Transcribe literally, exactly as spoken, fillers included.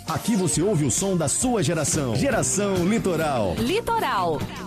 Aqui você ouve o som da sua geração. Geração Litoral. Litoral.